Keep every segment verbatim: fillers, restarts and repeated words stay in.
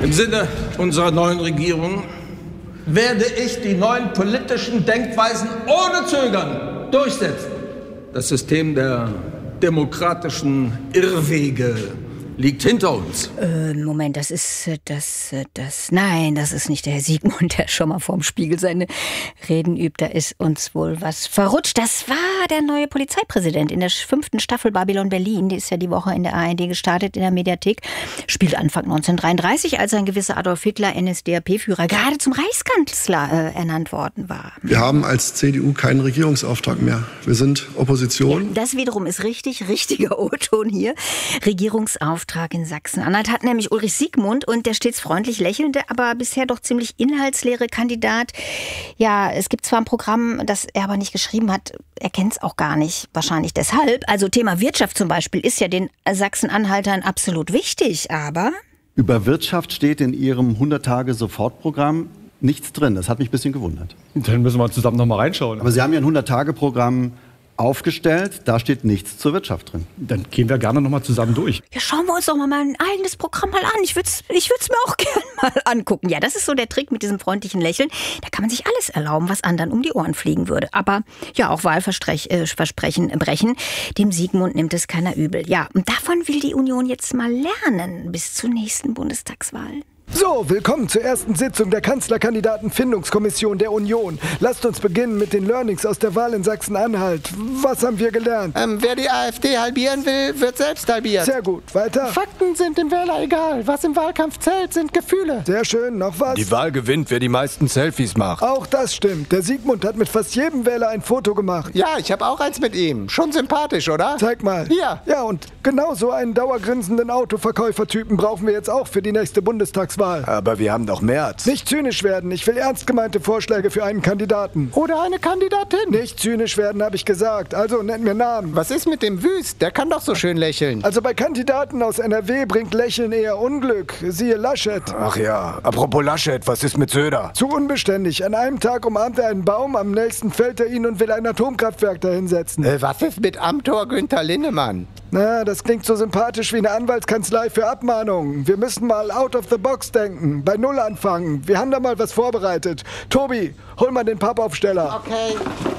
Im Sinne unserer neuen Regierung werde ich die neuen politischen Denkweisen ohne Zögern durchsetzen. Das System der demokratischen Irrwege liegt hinter uns. Äh, Moment, das ist, das, das, nein, das ist nicht der Herr Siegmund, der schon mal vorm Spiegel seine Reden übt. Da ist uns wohl was verrutscht. Das war der neue Polizeipräsident in der fünften Staffel Babylon Berlin. Die ist ja die Woche in der A R D gestartet, in der Mediathek. Spielt Anfang neunzehnhundertdreiunddreißig, als ein gewisser Adolf Hitler, N S D A P-Führer, gerade zum Reichskanzler äh, ernannt worden war. Wir haben als C D U keinen Regierungsauftrag mehr. Wir sind Opposition. Ja, das wiederum ist richtig, richtiger O-Ton hier. Regierungsauftrag in Sachsen-Anhalt hat nämlich Ulrich Siegmund und der stets freundlich lächelnde, aber bisher doch ziemlich inhaltsleere Kandidat. Ja, es gibt zwar ein Programm, das er aber nicht geschrieben hat, er kennt es auch gar nicht, wahrscheinlich deshalb. Also Thema Wirtschaft zum Beispiel ist ja den Sachsen-Anhaltern absolut wichtig, aber... Über Wirtschaft steht in Ihrem hundert-Tage-Sofortprogramm nichts drin. Das hat mich ein bisschen gewundert. Dann müssen wir zusammen noch mal reinschauen. Aber Sie haben ja ein hundert-Tage-Programm aufgestellt, da steht nichts zur Wirtschaft drin. Dann gehen wir gerne noch mal zusammen durch. Ja, schauen wir uns doch mal mein eigenes Programm mal an. Ich würde es ich würd's mir auch gerne mal angucken. Ja, das ist so der Trick mit diesem freundlichen Lächeln. Da kann man sich alles erlauben, was anderen um die Ohren fliegen würde. Aber ja, auch Wahlversprechen äh, brechen. Dem Siegmund nimmt es keiner übel. Ja, und davon will die Union jetzt mal lernen bis zur nächsten Bundestagswahl. So, willkommen zur ersten Sitzung der Kanzlerkandidatenfindungskommission der Union. Lasst uns beginnen mit den Learnings aus der Wahl in Sachsen-Anhalt. Was haben wir gelernt? Ähm, wer die AfD halbieren will, wird selbst halbiert. Sehr gut, weiter. Fakten sind dem Wähler egal. Was im Wahlkampf zählt, sind Gefühle. Sehr schön, noch was? Die Wahl gewinnt, wer die meisten Selfies macht. Auch das stimmt. Der Siegmund hat mit fast jedem Wähler ein Foto gemacht. Ja, ich habe auch eins mit ihm. Schon sympathisch, oder? Zeig mal. Hier. Ja, und genau so einen dauergrinsenden Autoverkäufertypen brauchen wir jetzt auch für die nächste Bundestagswahl. Aber wir haben doch März. Nicht zynisch werden. Ich will ernst gemeinte Vorschläge für einen Kandidaten. Oder eine Kandidatin. Nicht zynisch werden, habe ich gesagt. Also nennt mir Namen. Was ist mit dem Wüst? Der kann doch so schön lächeln. Also bei Kandidaten aus N R W bringt Lächeln eher Unglück. Siehe Laschet. Ach ja, apropos Laschet, was ist mit Söder? Zu unbeständig. An einem Tag umarmt er einen Baum, am nächsten fällt er ihn und will ein Atomkraftwerk dahinsetzen. Äh, was ist mit Amtor Günther Linnemann? Na, das klingt so sympathisch wie eine Anwaltskanzlei für Abmahnungen. Wir müssen mal out of the box denken, bei Null anfangen. Wir haben da mal was vorbereitet. Tobi, hol mal den Pappaufsteller. Okay.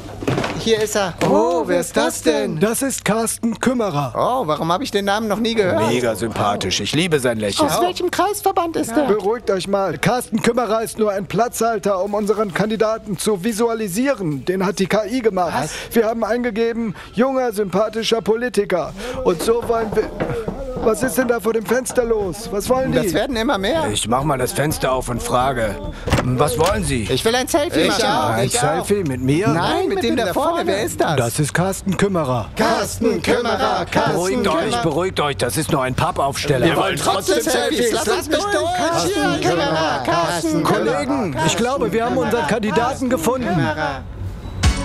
Hier ist er. Oh, wer ist das denn? Das ist Carsten Kümmerer. Oh, warum habe ich den Namen noch nie gehört? Mega sympathisch. Ich liebe sein Lächeln. Aus welchem Kreisverband ist der? Beruhigt euch mal. Carsten Kümmerer ist nur ein Platzhalter, um unseren Kandidaten zu visualisieren. Den hat die K I gemacht. Was? Wir haben eingegeben, junger, sympathischer Politiker. Und so wollen wir... Was ist denn da vor dem Fenster los? Was wollen die? Das werden immer mehr. Ich mach mal das Fenster auf und frage, was wollen Sie? Ich will ein Selfie ich machen. Auch, ein ich Selfie auch. mit mir? Nein, mit, mit dem, dem da vorne. vorne. Wer ist das? Das ist Carsten Kümmerer. Carsten Kümmerer, Carsten Beruhigt Kümmerer. euch, beruhigt euch. Das ist nur ein Pappaufsteller. Wir wollen trotzdem Selfies. Lass uns durch. Carsten Kümmerer, Carsten Kollegen, ich glaube, wir haben unseren Kandidaten gefunden.